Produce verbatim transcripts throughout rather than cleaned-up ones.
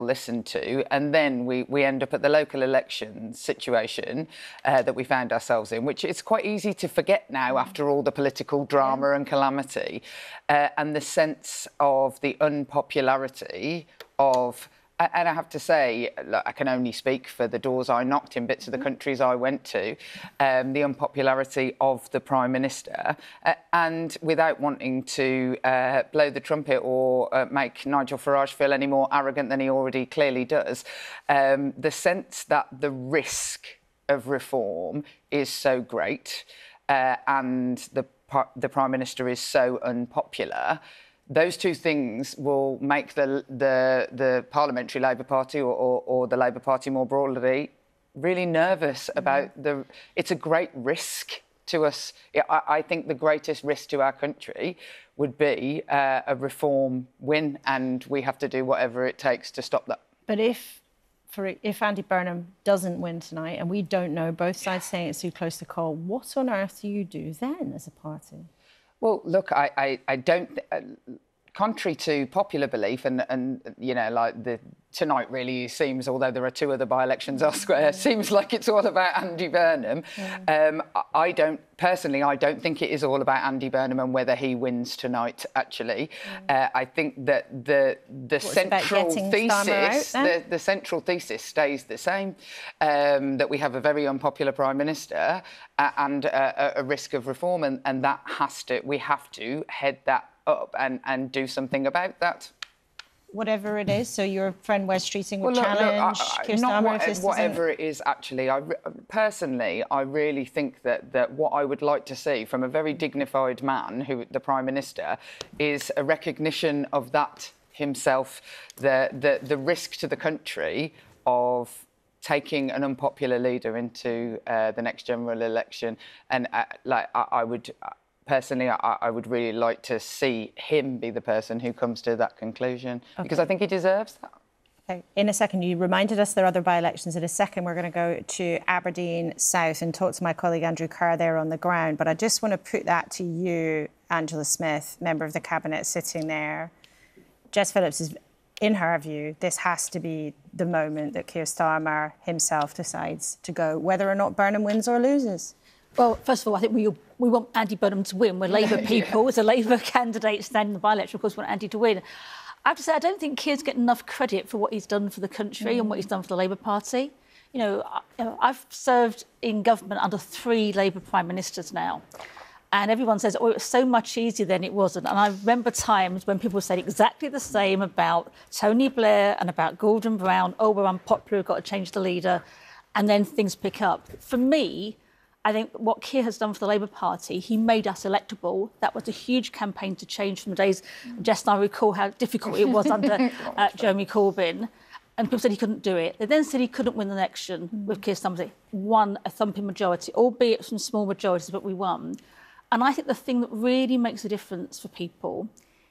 listened to, and then we, we end up at the local election situation uh, that we found ourselves in, which it's quite easy to forget now after all the political drama yeah. and calamity, uh, and the sense of the unpopularity of... And I have to say, look, I can only speak for the doors I knocked in bits of the countries I went to, um, the unpopularity of the Prime Minister. Uh, and without wanting to uh, blow the trumpet or uh, make Nigel Farage feel any more arrogant than he already clearly does, um, the sense that the risk of reform is so great uh, and the, the Prime Minister is so unpopular, those two things will make the the, the Parliamentary Labour Party or, or, or the Labour Party more broadly really nervous about mm. the... It's a great risk to us. I, I think the greatest risk to our country would be uh, a reform win, and we have to do whatever it takes to stop that. But if for if Andy Burnham doesn't win tonight, and we don't know, both sides saying it's too close to call, what on earth do you do then as a party? Well, look, I, I, I don't... Uh, contrary to popular belief, and, and you know, like the tonight really seems, although there are two other by-elections elsewhere, seems like it's all about Andy Burnham. Yeah. Um, I don't, personally, I don't think it is all about Andy Burnham and whether he wins tonight, actually. Yeah. Uh, I think that the the What's central thesis, out, the, the central thesis stays the same, um, that we have a very unpopular Prime Minister uh, and uh, a risk of reform, and, and that has to, we have to head that up and, and do something about that. Whatever it is, so your friend Wes Streeting would well, look, challenge look, I, I, Keir not Starmer what, if this whatever doesn't... it is, actually. I, personally, I really think that, that what I would like to see from a very dignified man, who the Prime Minister, is a recognition of that himself, the, the, the risk to the country of taking an unpopular leader into uh, the next general election. And uh, like I, I would... Personally, I, I would really like to see him be the person who comes to that conclusion, okay. because I think he deserves that. Okay. In a second, you reminded us there are other by-elections. In a second, we're going to go to Aberdeen South and talk to my colleague Andrew Kerr there on the ground. But I just want to put that to you, Angela Smith, member of the Cabinet, sitting there. Jess Phillips is, in her view, this has to be the moment that Keir Starmer himself decides to go, whether or not Burnham wins or loses. Well, first of all, I think we we want Andy Burnham to win. We're Labour people. yeah. As a Labour candidate standing in the by-election, of course, we want Andy to win. I have to say, I don't think Keir's getting enough credit for what he's done for the country mm. and what he's done for the Labour Party. You know, I, I've served in government under three Labour Prime Ministers now. And everyone says, oh, it was so much easier than it wasn't. And I remember times when people said exactly the same about Tony Blair and about Gordon Brown. Oh, we're unpopular, we've got to change the leader. And then things pick up. For me, I think what Keir has done for the Labour Party, he made us electable. That was a huge campaign to change from the days. Jess and I recall how difficult it was under uh, Jeremy Corbyn. And people said he couldn't do it. They then said he couldn't win the election mm. with Keir Starmer. Won a thumping majority, albeit from small majorities, but we won. And I think the thing that really makes a difference for people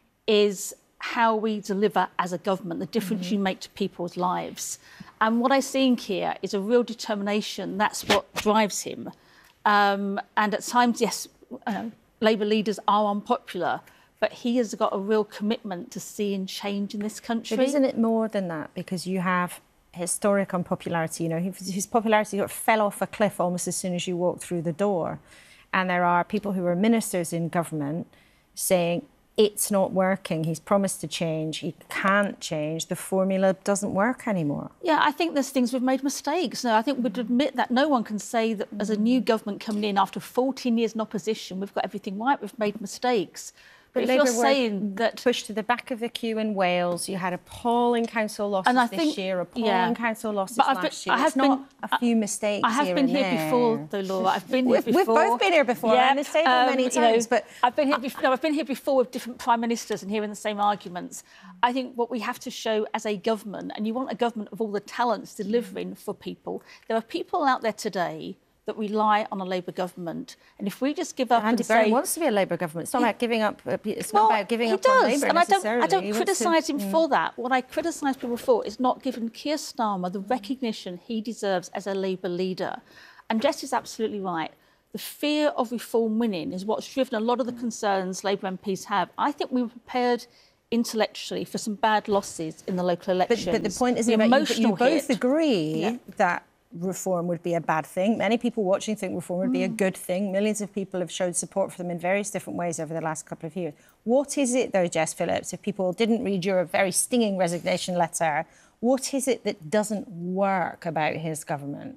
is how we deliver as a government, the difference mm-hmm. you make to people's lives. And what I see in Keir is a real determination. That's what drives him. Um, and at times, yes, uh, Labour leaders are unpopular, but he has got a real commitment to seeing change in this country. But isn't it more than that? Because you have historic unpopularity. You know, his, his popularity sort of fell off a cliff almost as soon as you walked through the door. And there are people who are ministers in government saying, it's not working. He's promised to change. He can't change. The formula doesn't work anymore. Yeah, I think there's things we've made mistakes. No, I think we'd admit that. No one can say that as a new government coming in after fourteen years in opposition, we've got everything right. We've made mistakes. But, but if you're saying that pushed to the back of the queue in Wales, you had appalling council losses and I this think, year, appalling yeah. council losses but I've last been, year. I have it's been, not a few mistakes. I have here been and here there. before, though, Laura. I've been here we've, before. We've both been here before. Yeah. On this table um, many you times. Know, but I've been here before. No, I've been here before with different prime ministers and hearing the same arguments. I think what we have to show as a government, and you want a government of all the talents delivering for people. There are people out there today that rely on a Labour government, and if we just give up Andy and Burnham say wants to be a Labour government, it's not he, about giving up. It's well, not about giving he up does, on Labour and I don't, I don't he criticise to, him mm. for that. What I criticise people for is not giving Keir Starmer the recognition he deserves as a Labour leader. And Jess is absolutely right. The fear of reform winning is what's driven a lot of the concerns Labour M Ps have. I think we were prepared intellectually for some bad losses in the local elections. But, but the point is the about emotional you, you both hit, agree yeah. that reform would be a bad thing. Many people watching think reform would mm. be a good thing. Millions of people have showed support for them in various different ways over the last couple of years. What is it, though, Jess Phillips, if people didn't read your very stinging resignation letter, what is it that doesn't work about his government?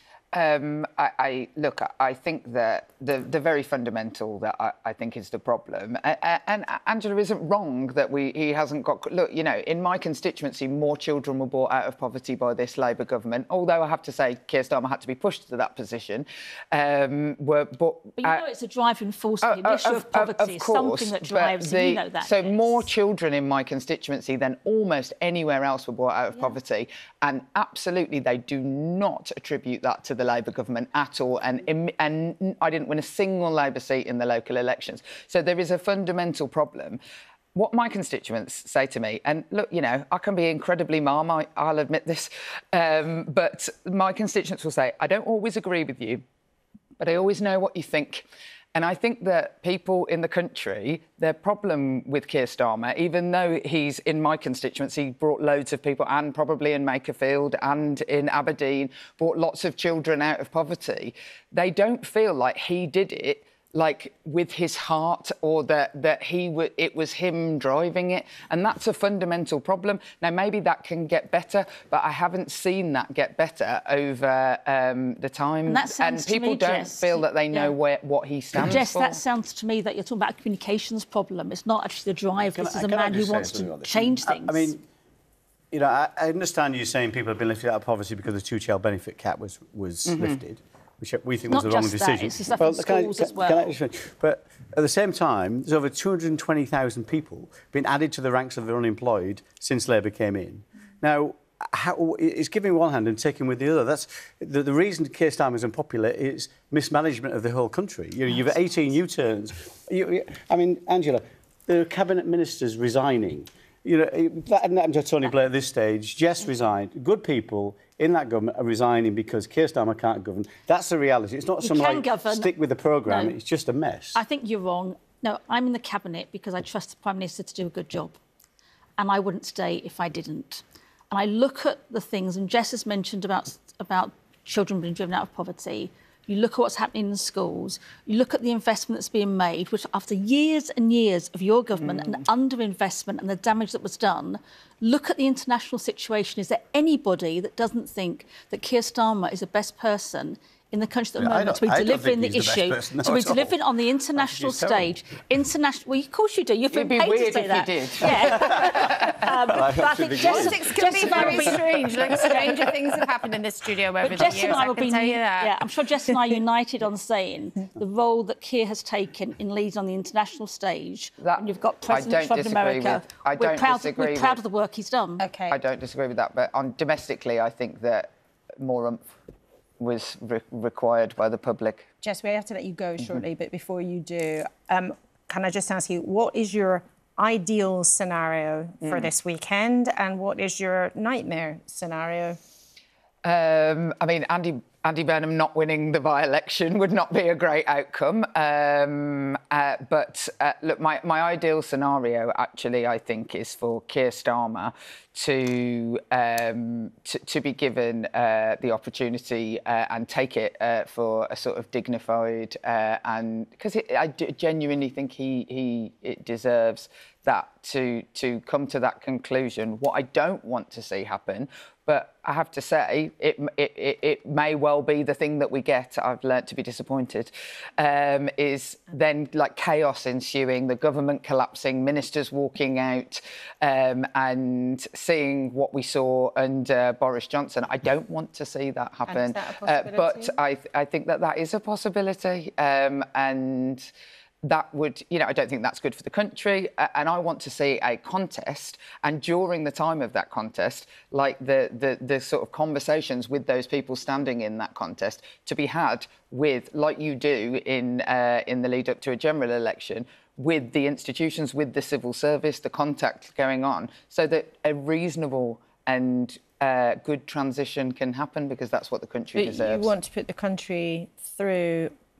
Um, I, I look. I think that the the very fundamental that I, I think is the problem, and, and Angela isn't wrong that we he hasn't got. Look, you know, in my constituency, more children were brought out of poverty by this Labour government. Although I have to say, Keir Starmer had to be pushed to that position. Um, were but, but you know, uh, it's a driving force. The uh, issue of, of poverty is something that drives. The, you know that. So yes. more children in my constituency than almost anywhere else were brought out of yeah. poverty, and absolutely they do not attribute that to the the Labour government at all, and and I didn't win a single Labour seat in the local elections. So there is a fundamental problem. What my constituents say to me, and look, you know, I can be incredibly Marmite, I'll admit this, um, but my constituents will say, I don't always agree with you, but I always know what you think. And I think that people in the country, their problem with Keir Starmer, even though he's in my constituency, brought loads of people, and probably in Makerfield and in Aberdeen, brought lots of children out of poverty, they don't feel like he did it like with his heart, or that that he w- it was him driving it, and that's a fundamental problem. Now maybe that can get better, but I haven't seen that get better over um, the time. And, that sounds and people to me, don't Jess, feel that they know yeah. where what he stands Jess, for. that sounds to me that you're talking about a communications problem. It's not actually the drive. Can this I, is a can man who wants to change things. I, I mean, you know, I, I understand you saying people have been lifted out of poverty because the two-child benefit cap was was mm-hmm. lifted, which we think Not was the wrong just decision. That, it's the stuff well, in schools can I, as well. Can I just, but at the same time, there's over two hundred twenty thousand people being added to the ranks of the unemployed since Labour came in. Now, how, it's giving one hand and taking with the other. That's the, the reason Keir Starmer is unpopular is mismanagement of the whole country. You know, you've got eighteen U-turns. You, you, I mean, Angela, the cabinet ministers resigning. You know, that hadn't happened to Tony Blair at this stage. Jess resigned. Good people in that government are resigning because Keir Starmer can't govern. That's the reality. It's not you some like govern. stick with the programme. No. It's just a mess. I think you're wrong. No, I'm in the cabinet because I trust the Prime Minister to do a good job, and I wouldn't stay if I didn't. And I look at the things, and Jess has mentioned about about children being driven out of poverty. You look at what's happening in schools. You look at the investment that's being made, which after years and years of your government mm. and underinvestment and the damage that was done, look at the international situation. Is there anybody that doesn't think that Keir Starmer is the best person in the country at the yeah, moment to be delivering the, the issue, person, no, to be delivering on the international stage, international. Well, of course you do. You've been paid to say that. It'd be weird if you did. Yeah. um, well, I but I think politics can be very strange. Like stranger things have happened in this studio over but the Jess years. and I, I will can be, tell you that. Yeah, I'm sure Jess and I are united on saying the role that Keir has taken in leading on the international stage. That, and you've got President Trump in America. With, I don't we're proud, disagree we're proud with, of the work he's done. Okay. I don't disagree with that, but on domestically, I think that more umph was re- required by the public. Jess, we have to let you go shortly, mm-hmm. but before you do, um, can I just ask you, what is your ideal scenario mm. for this weekend, and what is your nightmare scenario? Um, I mean, Andy Andy Burnham not winning the by-election would not be a great outcome. Um, uh, but uh, look, my, my ideal scenario, actually, I think, is for Keir Starmer to um, to, to be given uh, the opportunity uh, and take it uh, for a sort of dignified uh, and because I d- genuinely think he he it deserves that to to come to that conclusion. What I don't want to see happen. But I have to say, it, it it may well be the thing that we get. I've learnt to be disappointed. Um, is then like chaos ensuing, the government collapsing, ministers walking out, um, and seeing what we saw under Boris Johnson. I don't want to see that happen. And is that a possibility? Uh, but I I think that that is a possibility, um, and. That would, you know, I don't think that's good for the country. Uh, and I want to see a contest. And during the time of that contest, like the, the the sort of conversations with those people standing in that contest to be had with, like you do in uh, in the lead up to a general election, with the institutions, with the civil service, the contact going on, so that a reasonable and uh, good transition can happen, because that's what the country but deserves. You want to put the country through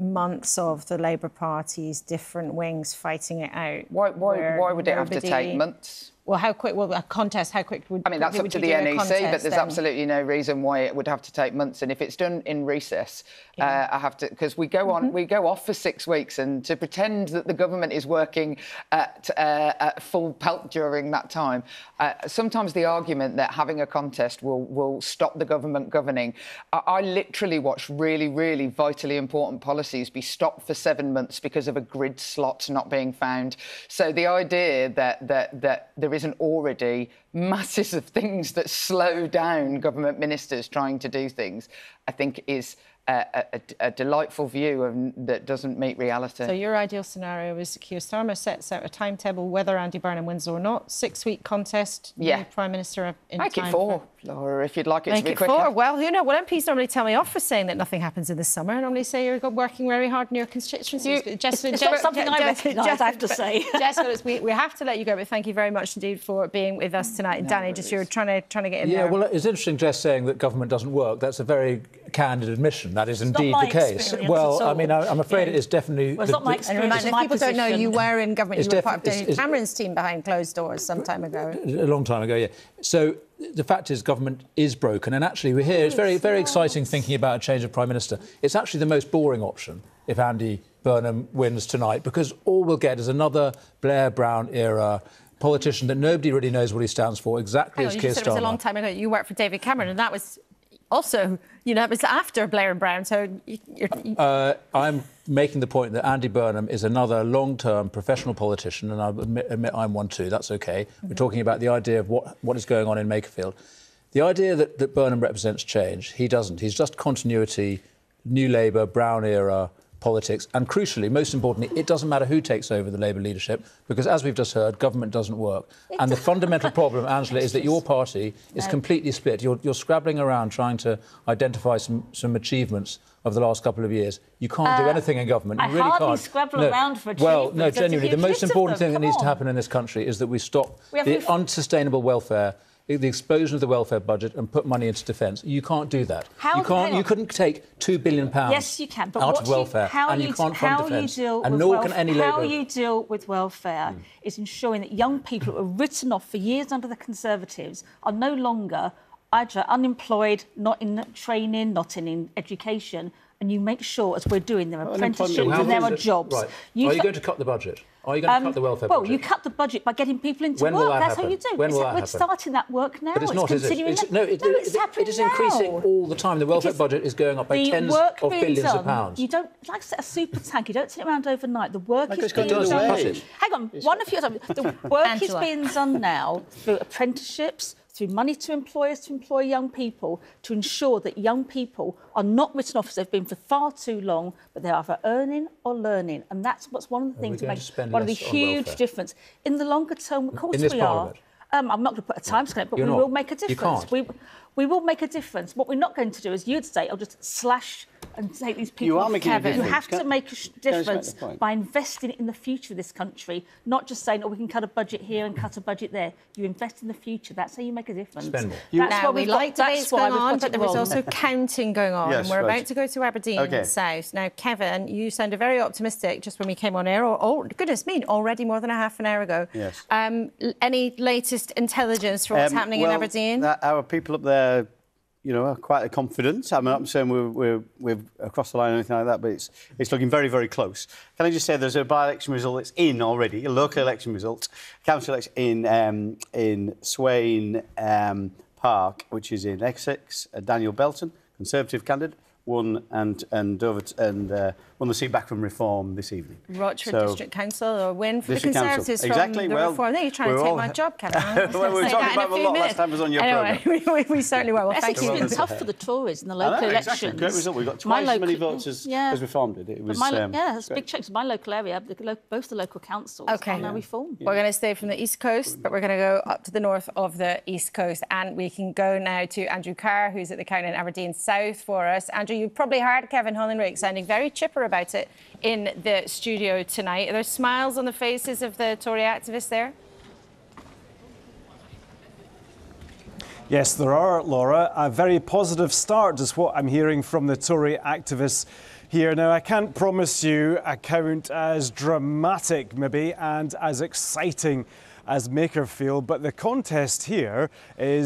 months of the Labour Party's different wings fighting it out. Why, why, why would it have to nobody... take months? Well, how quick? Well, a contest. How quick would? I mean, that's up to the N E C, but there's absolutely no reason why it would have to take months. And if it's done in recess, yeah. uh, I have to because we go on, mm-hmm. we go off for six weeks, and to pretend that the government is working at, uh, at full pelt during that time. Uh, sometimes the argument that having a contest will will stop the government governing. I, I literally watch really, really vitally important policies be stopped for seven months because of a grid slot not being found. So the idea that that that there isn't already masses of things that slow down government ministers trying to do things, I think is a, a, a delightful view of, that doesn't meet reality. So your ideal scenario is Keir Starmer sets out a timetable, whether Andy Burnham wins or not, six-week contest, yeah. new Prime Minister in Make time it four, for... Laura, if you'd like it Make to be it quicker. Four. Well, you know, well, M Ps normally tell me off for saying that nothing happens in the summer. I normally say you're working very hard in your constituencies. You, Jess, it's, it's not something I recognise, I have to say. Jessica, we, we have to let you go, but thank you very much indeed for being with us tonight. And no, Danny, just you're trying to trying to get in yeah, there. Yeah, well, it's interesting, Jess, saying that government doesn't work. That's a very candid admission. That is it's indeed the case. Well, I mean, I, I'm afraid yeah. it is definitely... Well, it's not my experience. And remind, if people position. don't know, you were in government. It's you were part of David Cameron's team behind closed doors some time ago. A long time ago, yeah. So the fact is government is broken. And actually, we're here. It's very, very exciting thinking about a change of Prime Minister. It's actually the most boring option if Andy Burnham wins tonight, because all we'll get is another Blair Brown era politician that nobody really knows what he stands for, exactly as Keir Starmer. You said it was a long time ago. You worked for David Cameron, and that was also, you know, it was after Blair and Brown. So you're... Uh, I'm making the point that Andy Burnham is another long-term professional politician, and I admit, admit I'm one too. That's OK. Mm-hmm. We're talking about the idea of what, what is going on in Makerfield. The idea that, that Burnham represents change, he doesn't. He's just continuity, New Labour, Brown era politics, and crucially, most importantly, it doesn't matter who takes over the Labour leadership, because as we've just heard, government doesn't work. It and does. The fundamental problem, Angela, is that your party is no. completely split. You're, you're scrabbling around trying to identify some, some achievements of the last couple of years. You can't uh, do anything in government. You I really hardly can't. scrabble no. around for achievements. Well, no, genuinely, the most important thing that needs on. to happen in this country is that we stop we the unsustainable welfare, the explosion of the welfare budget, and put money into defence. You can't do that. How you can't. You couldn't take two billion pounds yes, you can, but out what of welfare, you, how and you, you can't fund how defence. You deal and with nor welf- can any how Labour. you deal with welfare mm. is ensuring that young people who are written off for years under the Conservatives are no longer either unemployed, not in training, not in, in education. And you make sure, as we're doing, there are apprenticeships and there are jobs. Right. You are you going to cut the budget? Are you going to um, cut the welfare well, budget? Well, you cut the budget by getting people into when work. Will that That's happen? how you do. When it's will that that we're happen? starting that work now. But it's, it's not, is it? It's, no, it, no, it, it's it, happening it is now. increasing all the time. The welfare because budget is going up by tens work of being billions done, of pounds. You don't, like a super tank, you don't turn it around overnight. The work like is being done. Hang on, it's one of you. The work Angela. is being done now through apprenticeships, through money to employers to employ young people, to ensure that young people are not written off as they've been for far too long, but they're either earning or learning. And that's what's one of the things that makes one of the huge on difference. In the longer term, of course in this we Parliament. are. Um, I'm not going to put a time scale, but You're we not. will make a difference. You can't. We, we will make a difference. What we're not going to do, as you'd say, I'll just slash and take these people You are off. making a Kevin. You difference. have to Can- make a sh- can I just make difference the point? by investing in the future of this country, not just saying, oh, we can cut a budget here and cut a budget there. You invest in the future. That's how you make a difference. Spend more. That's now, what we we've like got, debates that's why going we've on, got but it there was wrong. also counting going on. Yes, and we're right. about to go to Aberdeen Okay. South. Now, Kevin, you sounded very optimistic just when we came on air. Or, oh, goodness me, already more than a half an hour ago. Yes. Um, any latest intelligence for what's Um, happening well, in Aberdeen? That our people up there, you know, are quite confident. I'm not saying we're, we're, we're across the line or anything like that, but it's it's looking very, very close. Can I just say there's a by-election result that's in already, a local election result, council election in um, in Swain um, Park, which is in Essex. Uh, Daniel Belton, Conservative candidate, won and and over t- and uh, won the seat back from Reform this evening. Rochford So- District Council, or win for District the Council. Conservatives Exactly, from the well, Reform. There, you're trying to we're take all- my job, Kevin. I was Well, gonna we were say talking that in about a a few lot last minutes. time I was on your anyway, we, we, we certainly were. Well, Essex thank has you. been tough for the Tories in the I local know, elections. exactly. Great result. We got My twice as many local- votes as, yeah. as Reform did. It was My lo- um, yeah, it's great. big checks. My local area, the lo- both the local councils Okay. are now Reform. We're going to stay from the East Coast, but we're going to go up to the north of the East Coast. And we can go now to Andrew Carr, who's at the county in Aberdeen South for us. Andrew, you've probably heard Kevin Hollinrake sounding very chipper about it in the studio tonight. Are there smiles on the faces of the Tory activists there? Yes, there are, Laura. A very positive start is what I'm hearing from the Tory activists here. Now, I can't promise you a count as dramatic, maybe, and as exciting as Makerfield, but the contest here is